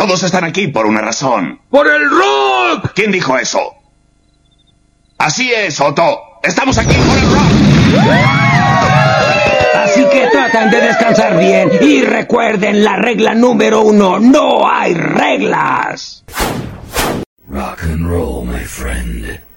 Todos están aquí por una razón. ¡Por el rock! ¿Quién dijo eso? Así es, Otto. Estamos aquí por el rock. Así que traten de descansar bien y recuerden la regla número 1. No hay reglas. Rock and roll, my friend.